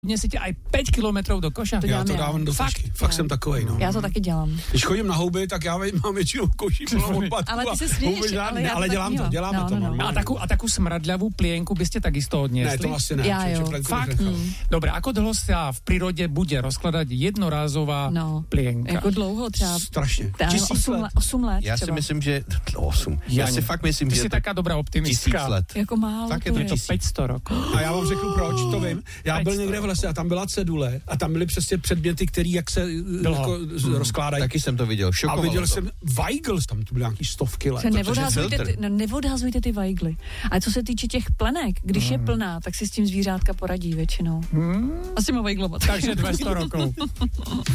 Nesíte aj 5 kilometrov do koša? Já to dávám do tašky. Fakt jsem takovej, no. Já to taky dělám. Když chodím na houby, tak já mám většinou koší plnou odpadku. Ale ty se směješ, ale dělám to. A takú smradľavú plienku by ste takisto odniesli? Ne, to asi ne. Já jo. Fakt? Dobre, ako dlho sa v prírode bude rozkladať jednorázová plienka? Jako dlouho třeba. Strašně. 8 let. Já si myslím, že 8. Já si fakt myslím, ty že jsi taká dobrá optimistka. 1000 let. Jako málo. Tak je to 500 rokov. A já vám řeknu proč, to vím. Já byl někde v lese a tam byla cedule a tam byly přesně předměty, které jak se jako rozkládají. Taky jsem to viděl, šokovalo. A viděl jsem Weigl, tam to byly nějaký 100 let. Neodhazujte ty Weigly. Ale co se týče těch plenek, když je plná, tak si s tím zvířátka poradí většinou. A s těma Weigloma. Takže 200 rokov.